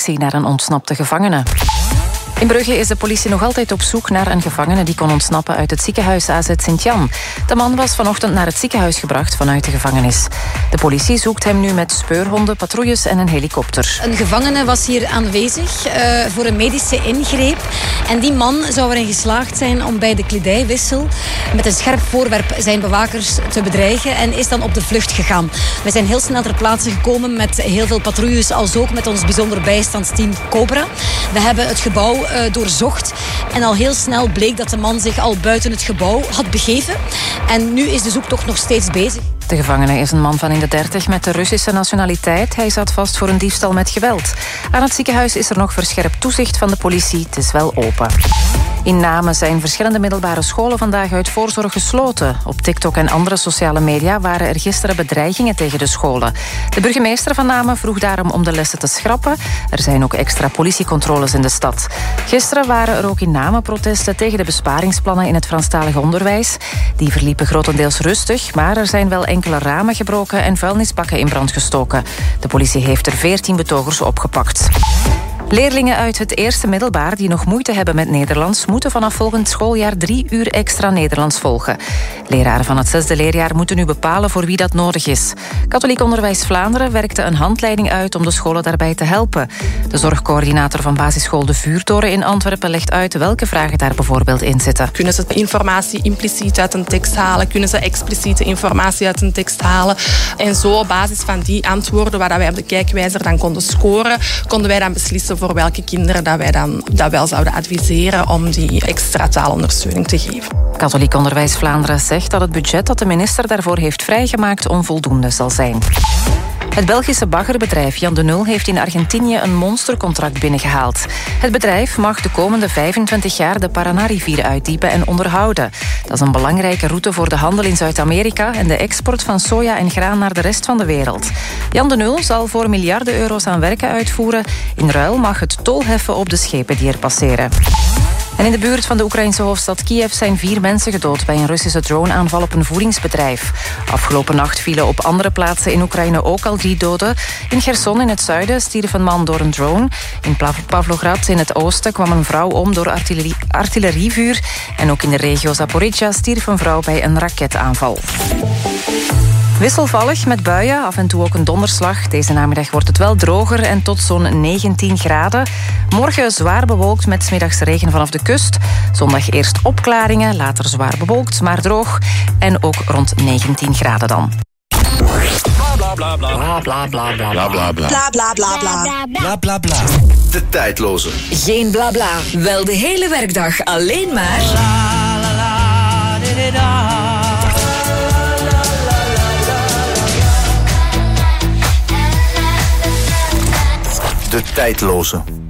politie naar een ontsnapte gevangene. In Brugge is de politie nog altijd op zoek naar een gevangene die kon ontsnappen uit het ziekenhuis AZ Sint-Jan. De man was vanochtend naar het ziekenhuis gebracht vanuit de gevangenis. De politie zoekt hem nu met speurhonden, patrouilles en een helikopter. Een gevangene was hier aanwezig voor een medische ingreep. En die man zou erin geslaagd zijn om bij de kledijwissel met een scherp voorwerp zijn bewakers te bedreigen en is dan op de vlucht gegaan. We zijn heel snel ter plaatse gekomen met heel veel patrouilles, als ook met ons bijzonder bijstandsteam Cobra. We hebben het gebouw doorzocht en al heel snel bleek dat de man zich al buiten het gebouw had begeven. En nu is de zoektocht nog steeds bezig. De gevangene is een man van in de 30 met de Russische nationaliteit. Hij zat vast voor een diefstal met geweld. Aan het ziekenhuis is er nog verscherpt toezicht van de politie. Het is wel open. In Namen zijn verschillende middelbare scholen vandaag uit voorzorg gesloten. Op TikTok en andere sociale media waren er gisteren bedreigingen tegen de scholen. De burgemeester van Namen vroeg daarom om de lessen te schrappen. Er zijn ook extra politiecontroles in de stad. Gisteren waren er ook in Namen protesten tegen de besparingsplannen in het Franstalige onderwijs. Die verliepen grotendeels rustig, maar er zijn wel enkele ramen gebroken en vuilnisbakken in brand gestoken. De politie heeft er 14 betogers opgepakt. Leerlingen uit het eerste middelbaar die nog moeite hebben met Nederlands moeten vanaf volgend schooljaar 3 uur extra Nederlands volgen. Leraren van het 6e leerjaar moeten nu bepalen voor wie dat nodig is. Katholiek Onderwijs Vlaanderen werkte een handleiding uit om de scholen daarbij te helpen. De zorgcoördinator van basisschool De Vuurtoren in Antwerpen legt uit welke vragen daar bijvoorbeeld in zitten. Kunnen ze informatie impliciet uit een tekst halen? Kunnen ze expliciete informatie uit een tekst halen? En zo op basis van die antwoorden waar wij op de kijkwijzer dan konden scoren, konden wij dan beslissen voor welke kinderen dat wij dan dat wel zouden adviseren om die extra taalondersteuning te geven. Katholiek Onderwijs Vlaanderen zegt dat het budget dat de minister daarvoor heeft vrijgemaakt onvoldoende zal zijn. Het Belgische baggerbedrijf Jan de Nul heeft in Argentinië een monstercontract binnengehaald. Het bedrijf mag de komende 25 jaar de Paraná-rivier uitdiepen en onderhouden. Dat is een belangrijke route voor de handel in Zuid-Amerika en de export van soja en graan naar de rest van de wereld. Jan de Nul zal voor miljarden euro's aan werken uitvoeren. In ruil mag het tol heffen op de schepen die er passeren. En in de buurt van de Oekraïnse hoofdstad Kiev zijn 4 mensen gedood bij een Russische droneaanval op een voedingsbedrijf. Afgelopen nacht vielen op andere plaatsen in Oekraïne ook al 3 doden. In Cherson in het zuiden stierf een man door een drone. In Pavlograd in het oosten kwam een vrouw om door artillerievuur. En ook in de regio Zaporizhzhia stierf een vrouw bij een raketaanval. Wisselvallig met buien, af en toe ook een donderslag. Deze namiddag wordt het wel droger en tot zo'n 19 graden. Morgen zwaar bewolkt met 's middags regen vanaf de kust. Zondag eerst opklaringen, later zwaar bewolkt, maar droog. En ook rond 19 graden dan. Bla bla bla. Bla bla bla bla. Bla bla bla. Bla bla bla bla. Bla bla bla. De tijdloze. Geen bla bla. Wel de hele werkdag alleen maar. De tijdloze.